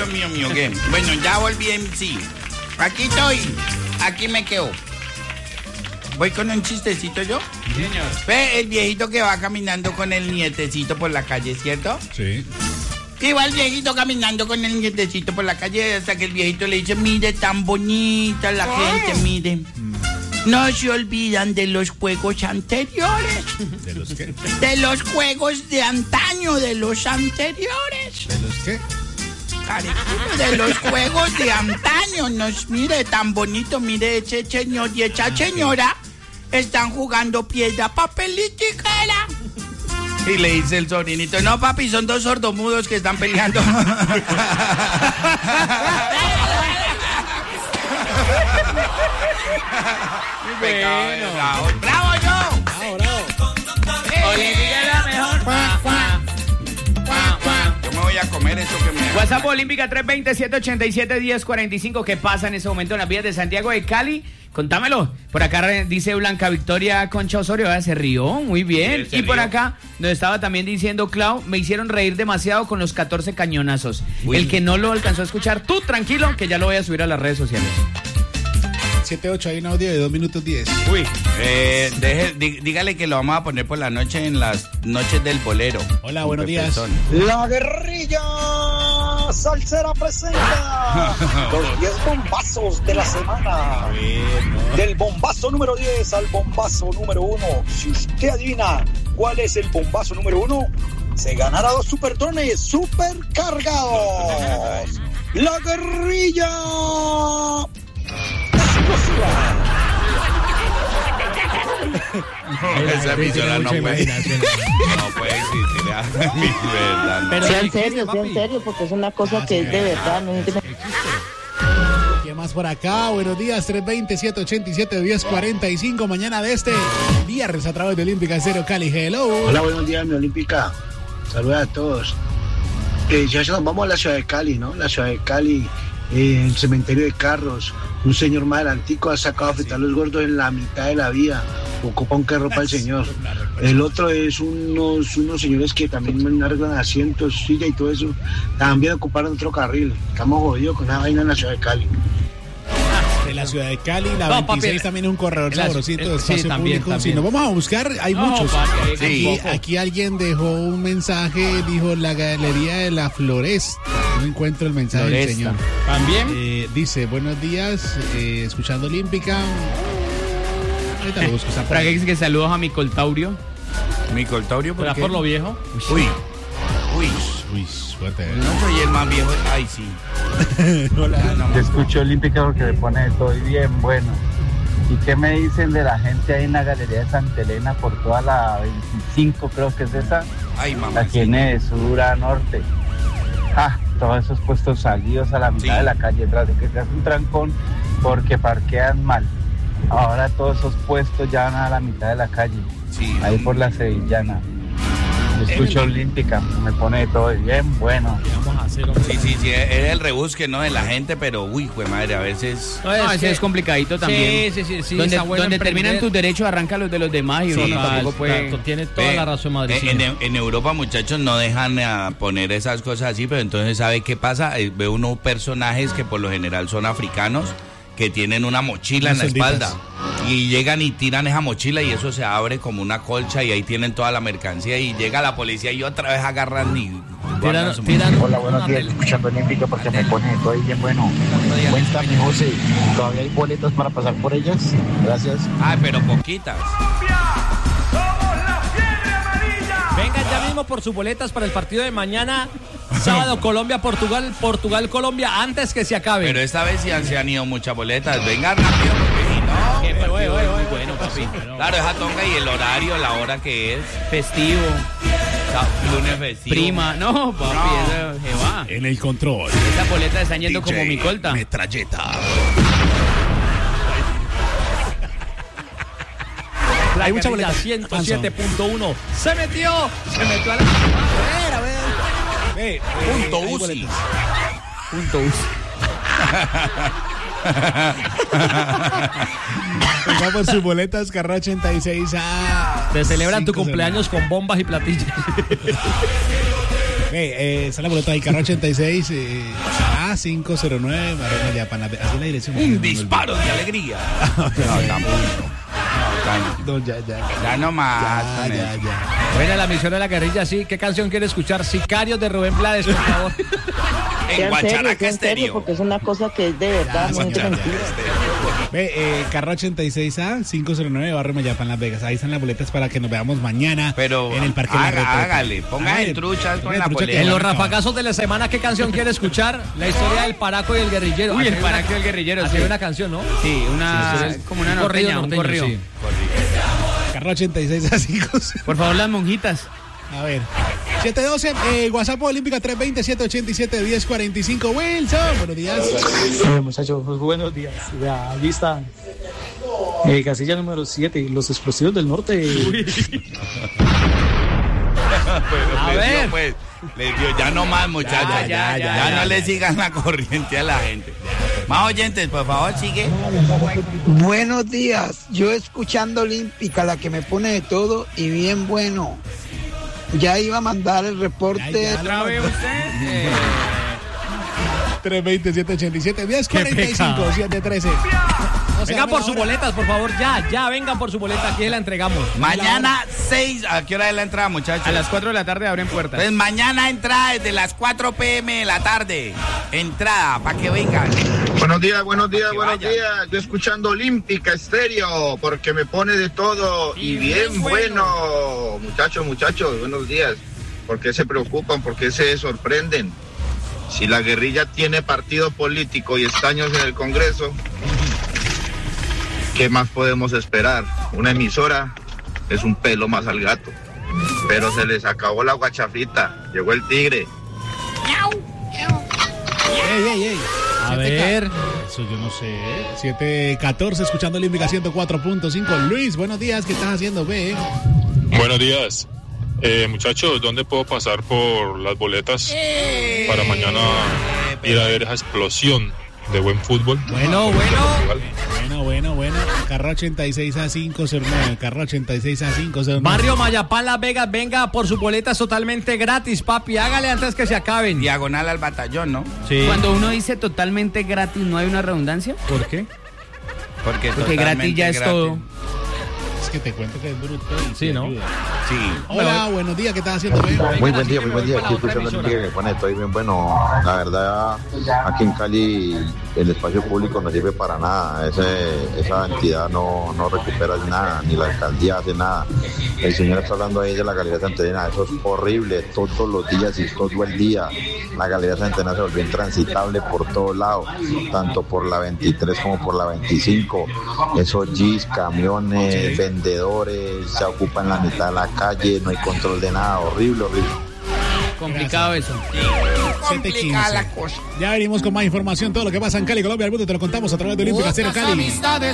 Dios mío, ¿qué? Bueno, ya volví en sí. Aquí estoy. Aquí me quedo. ¿Voy con un chistecito yo? Sí, señor. Ve el viejito que va caminando con el nietecito por la calle, ¿cierto? Sí. Y va el viejito caminando con el nietecito por la calle hasta que el viejito le dice, mire, tan bonita la gente, mire. No se olvidan de los juegos anteriores. ¿De los qué? De los juegos de antaño, de los anteriores. ¿De los qué? Careculo, de los juegos de antaño. Nos mire, tan bonito, mire, ese señor y esa señora están jugando piedra, papel y tijera. Y le dice el sobrinito, no papi, son dos sordomudos que están peleando. Bueno. ¡Bravo yo! Olímpica la mejor. Yo me voy a comer esto que me... WhatsApp Olímpica 320-787-1045. ¿Qué pasa en ese momento en las vías de Santiago de Cali? Contámelo. Por acá dice Blanca Victoria Concha Osorio, se rió, muy bien. Sí, y por rió. acá nos estaba también diciendo Clau, me hicieron reír demasiado con los 14 cañonazos. Uy. El que no lo alcanzó a escuchar, tú tranquilo, que ya lo voy a subir a las redes sociales. 7-8, hay un audio de 2 minutos 10. Uy. Dígale que lo vamos a poner por la noche en las noches del bolero. Hola, buenos días. La guerrilla salsera presenta los 10 bombazos de la semana. Del bombazo número 10 al bombazo número 1. Si usted adivina cuál es el bombazo número 1, se ganará 2 superdrones supercargados. La guerrilla explosiva. Esa emisora no mucha puede. imaginación. No puede existir. Mi verdad. Pero Sea en existe, serio, porque es una cosa que es de verdad. No tiene... ¿Qué más por acá? Buenos días, 320-787-1045. Mañana de este viernes a través de Olímpica Estéreo Cali. Hello. Hola, buenos días, mi Olímpica. Saludos a todos. Ya nos vamos a la ciudad de Cali, ¿no? La ciudad de Cali, el cementerio de carros. Un señor más adelantico ha sacado a fritar los gordos en la mitad de la vía. Ocupa un carro para el señor. El otro es unos señores que también arreglan asientos, silla y todo eso. También ocuparon otro carril. Estamos jodidos con esa vaina en la ciudad de Cali. De la ciudad de Cali, la No, 26 papi, también es un corredor sabrosito de sí, espacio también, público. Si también. nos vamos a buscar, hay No, muchos. papi, Sí. Aquí alguien dejó un mensaje, dijo la Galería de la Floresta. No encuentro el mensaje del Floresta. señor. ¿También? Dice, buenos días, escuchando Olímpica. Ahorita lo busco. Está por Para que ahí. dice que saludos a mi coltaurio. Mi coltaurio, ¿por ¿Será qué? por lo viejo? Uy. Uy, suerte. No soy el más viejo. Ay, sí. Te escucho Olímpica porque me pone todo bien bueno. ¿Y qué me dicen de la gente ahí en la Galería de Santa Elena por toda la 25, creo que es esa? Ay, mamá. Aquí en sur a norte. Todos esos puestos salidos a la mitad Sí. de la calle, tras de que se hace un trancón porque parquean mal. Ahora todos esos puestos ya van a la mitad de la calle, Sí. ahí por la Sevillana. Yo escucho Olímpica, me pone todo bien bueno. Sí, es el rebusque, ¿no? De la gente, pero uy, jue madre, a veces... No, ese es complicadito también. Sí, Donde, está bueno donde emprender. terminan tus derechos, arranca los de los demás y Sí, uno tampoco puede... Exacto, tiene toda Ve, la razón, Madrid. En Europa, muchachos, no dejan poner esas cosas así, pero entonces, ¿sabe qué pasa? Ve unos personajes que por lo general son africanos, que tienen una mochila en la Unas onditas. espalda. Y llegan y tiran esa mochila y eso se abre como una colcha y ahí tienen toda la mercancía y llega la policía y otra vez agarran y... guardan su Tiran Hola, buenos días, escuchando Olímpica porque me pone todo bien bueno. Cuéntame, José, ¿todavía hay boletos para pasar por ellas? Gracias. Ay, pero poquitas. Vengan ya mismo por sus boletas para el partido de mañana, sábado Colombia-Portugal, Portugal-Colombia, antes que se acabe. Pero esta vez ya se han ido muchas boletas. Venga rápido porque si no... Qué partido muy bueno, papi. Claro, esa tonga y el horario, la hora que es. Festivo, Lunes festivo. prima. No, papi, No. eso que va. En el control. Esas boletas están yendo como mi colta. Metralleta. La hay mucha guerrilla boleta. 107.1 se metió a la... A ver. Punto hay UCI. boletas. Punto US. Venga por sus boletas, Carrera 86 a... Te celebran tu 5 cumpleaños con bombas y platillos. Está la boleta ahí, carro 86 a 509, Barrera ya para así la dirección. Un disparo de alegría. Ya no más. Ya. Bueno, la misión de la guerrilla, sí. ¿Qué canción quiere escuchar? Sicarios de Rubén Blades, por favor. En Guacharaca en serio, Estéreo. porque es una cosa que es de verdad, no es de mentira. Carro 86A 509, Barrio Mayapa en Las Vegas. Ahí están las boletas para que nos veamos mañana Pero en el Parque La Retreta. hágale, póngase truchas con la boleta. En los rafagazos de la semana, ¿qué canción quiere escuchar? La historia del Paraco y el guerrillero. Uy, el Así hay Paraco y el guerrillero, así sí. hay una canción, ¿no? Sí, como una norteña, un corrido. sí. Carro 86 a 509. Por favor, las monjitas. A ver. 712, WhatsApp Olímpica 320-787-1045. Wilson, buenos días. Muchachos, buenos días. Ya, allí está. Casilla número 7, los explosivos del norte. A ver. Pues, les dio, ya no más, muchachos. Ya no le sigan la corriente a la gente. Más oyentes, por favor, sigue. Buenos días, yo escuchando Olímpica, la que me pone de todo y bien bueno. Ya iba a mandar el reporte. ¿Otra vez usted? 320-787-1045, 713. Venga por sus boletas, por favor, ya, vengan por su boleta, aquí la entregamos. Mañana 6, ¿a qué hora es la entrada, muchachos? A las 4 de la tarde abren puertas. Pues mañana entrada desde las 4 p.m. de la tarde. Entrada, para que vengan. Buenos días. Yo escuchando Olímpica Estéreo, porque me pone de todo y bien bueno. Muchachos, buenos días. ¿Por qué se preocupan? ¿Por qué se sorprenden? Si la guerrilla tiene partido político y escaños en el Congreso, ¿qué más podemos esperar? Una emisora es un pelo más al gato. Pero se les acabó la guachafita. Llegó el tigre. Ey. A ver. Eso yo no sé. 714, escuchando Olímpica 104.5. Luis, buenos días. ¿Qué estás haciendo, ve? Buenos días. Muchachos, ¿dónde puedo pasar por las boletas para mañana ir a ver esa explosión de buen fútbol? Bueno. Carro 86 a 509. Carro 86 a 509. Barrio Mayapán, Las Vegas, venga por sus boletas totalmente gratis, papi. Hágale antes que se acaben. Diagonal al batallón, ¿no? Sí. Cuando uno dice totalmente gratis, ¿no hay una redundancia? ¿Por qué? Porque gratis ya es todo. Es que te cuento que es bruto. Y Sí, ¿no? ayuda. Sí. Hola, buenos días. ¿Qué estás haciendo, ve? Muy buen día. Aquí escuchando el que pone todo bien bueno. La verdad, aquí en Cali el espacio público no sirve para nada. Esa entidad no recupera nada, ni la alcaldía hace nada. El señor está hablando ahí de la Galería Santa Elena. Eso es horrible. Todos los días y todo el día. La Galería Santa Elena se volvió intransitable por todos lados, tanto por la 23 como por la 25. Esos jeeps, camiones, vendedores, se ocupan la mitad de la calle, no hay control de nada, horrible. Complicado eso. Complicada la cosa. Ya venimos con más información, todo lo que pasa en Cali, Colombia, el mundo te lo contamos a través de Olímpica Estéreo Cali.